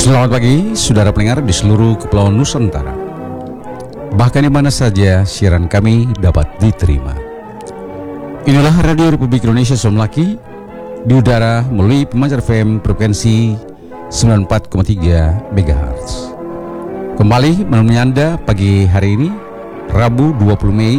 Selamat pagi, saudara pendengar di seluruh kepulauan Nusantara. Bahkan di mana saja siaran kami dapat diterima. Inilah Radio Republik Indonesia Somlaki di udara melalui pemancar FM frekuensi 94,3 MHz. Kembali menemani Anda pagi hari ini, Rabu 20 Mei